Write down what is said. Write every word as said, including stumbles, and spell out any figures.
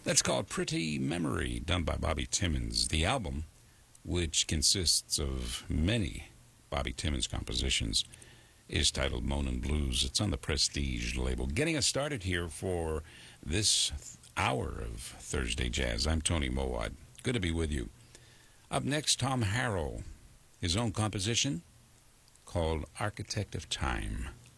That's called Pretty Memory, done by Bobby Timmons. The album, which consists of many Bobby Timmons compositions, is titled Moanin' Blues. It's on the Prestige label. Getting us started here for this hour of Thursday Jazz. I'm Tony Mowat. Good to be with you. Up next, Tom Harrell, his own composition called Architect of Time.